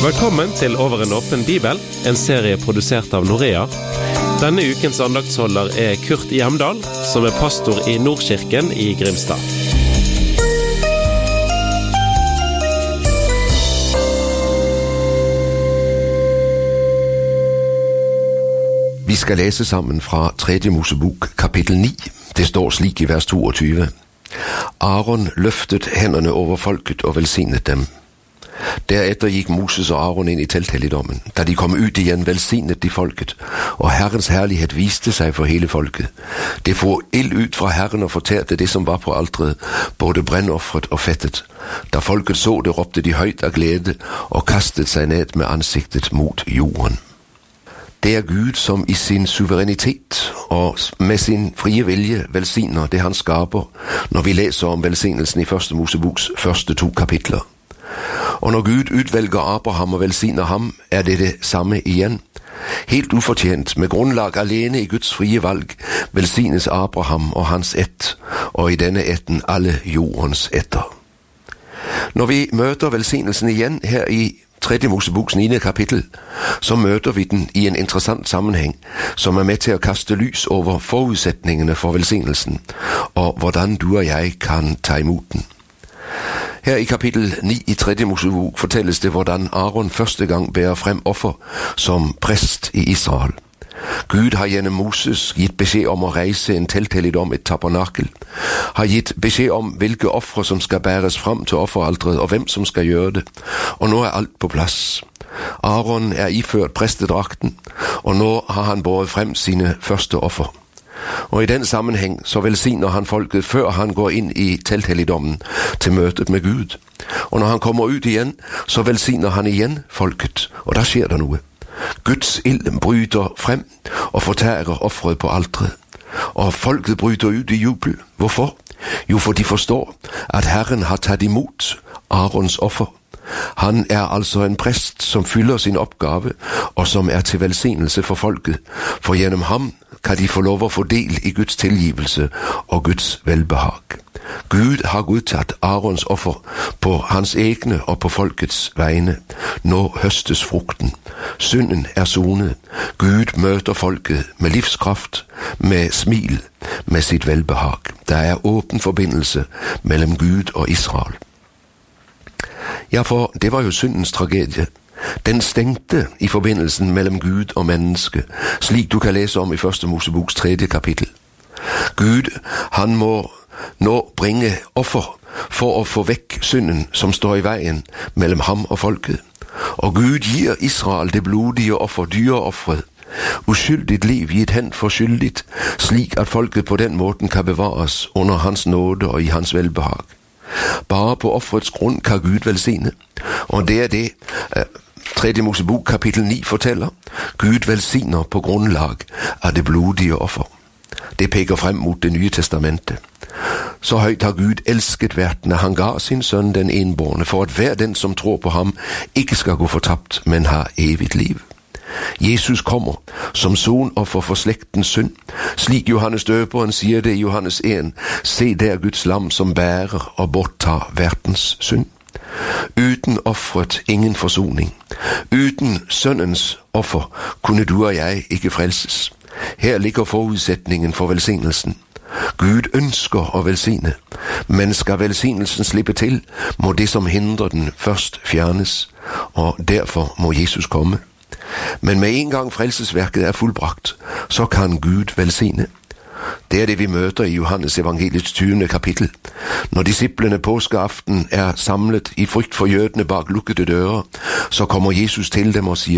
Velkommen til Over en åpen bibel, en serie produsert av Norea. Denne ukens andaktsholder er Kurt Hjemdal, som er pastor i Nordkirken i Grimstad. Vi skal lese sammen fra 3. Mosebok, kapittel 9. Det står slik i vers 22. Aaron løftet hendene over folket og velsignet dem. Deretter gikk Moses og Aaron inn i telthelligdommen. Da de kom ut igjen, velsignet de folket, og Herrens herlighet viste seg for hele folket. Det for ild ut fra Herren og fortærte det som var på alteret, både brennofferet og fettet. Da folket så det, ropte de høyt av glede og kastet seg ned med ansiktet mot jorden. Det er Gud som i sin suverenitet og med sin frie vilje velsigner det han skaper, når vi leser om velsignelsen i 1. Moseboks første 2 kapitler. Og når Gud utvelger Abraham og velsigner ham, er det samme igjen. Helt ufortjent, med grunnlag alene i Guds frie valg, velsignes Abraham og hans ett, og i denne etten alle jordens etter. Når vi møter velsignelsen igjen her i 3. Moseboks 9. kapittel, så møter vi den i en interessant sammenheng, som er med til å kaste lys over forutsetningene for velsignelsen, og hvordan du og jeg kan ta imot den. Her i kapittel 9 i 3. Mosebok fortelles det hvordan Aaron første gang bærer frem offer som prest i Israel. Gud har gjennom Moses gitt beskjed om å reise en telthelligdom, et tabernakel, har gitt beskjed om hvilke ofre som skal bæres fram til offeralteret, og hvem som skal gjøre det, og nå er alt på plass. Aaron er iført prestedrakten, og nå har han båret frem sine første offer. Og i den sammenheng så velsigner han folket før han går inn i telthelligdommen til møtet med Gud. Og når han kommer ut igjen, så velsigner han igjen folket, og da skjer det noe. Guds ild bryter frem og fortærer offeret på alteret. Og folket bryter ut i jubel. Hvorfor? Jo, for de forstår at Herren har tatt imot Aarons offer. Han er altså en prest som fyller sin oppgave, og som er til velsignelse for folket, for gjennom ham kan de få lov å få del i Guds tilgivelse og Guds velbehag. Gud har godtatt Aarons offer på hans egne og på folkets vegne. Nå høstes frukten. Synden er sonet. Gud møter folket med livskraft, med smil, med sitt velbehag. Der er åpen forbindelse mellom Gud og Israel. Ja, for det var jo syndens tragedie. Den stengte i forbindelsen mellom Gud og menneske, slik du kan lese om i 1. Moseboks 3. kapittel. Gud, han må nå bringe offer for å få vekk synden som står i veien mellom ham og folket. Og Gud gir Israel det blodige offer, dyreofferet, uskyldigt liv gitt hen for skyldigt, slik at folket på den måten kan bevares under hans nåde og i hans velbehag. Bare på offerets grunn kan Gud velsigne, og det er det 3. Mosebok kapittel 9 forteller. Gud velsigner på grunnlag av det blodige offer. Det peker frem mot det nye testamentet. Så høyt har Gud elsket verden, han ga sin sønn den enbårne, for at hver den som tror på ham ikke skal gå fortapt, men ha evigt liv. Jesus kommer som sonoffer for slektens synd, slik Johannes døperen sier det i Johannes 1, se der Guds lam som bærer og borttar verdens synd. Uten offeret ingen forsoning. Uten sønnens offer kunne du og jeg ikke frelses. Her ligger forutsetningen for velsignelsen. Gud ønsker å velsigne, men skal velsignelsen slippe til, må det som hindrer den først fjernes, og derfor må Jesus komme. Men med en gang frelsesverket er fullbrakt, så kan Gud velsigne. Det er det vi møter i Johannes evangeliets 20. kapittel. Når disiplene påskeaften er samlet i frykt for jødene bak lukkede dører, så kommer Jesus til dem og sier,